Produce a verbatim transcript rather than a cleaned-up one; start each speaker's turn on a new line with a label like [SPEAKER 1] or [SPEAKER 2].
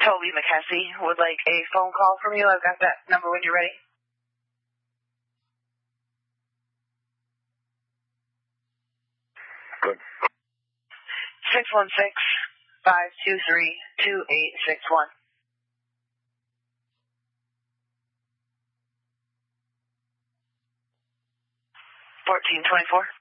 [SPEAKER 1] Toby McKessie would like a phone call from you. I've got that number when you're ready.
[SPEAKER 2] Good.
[SPEAKER 1] six one six, five two three, two eight six one. fourteen twenty-four.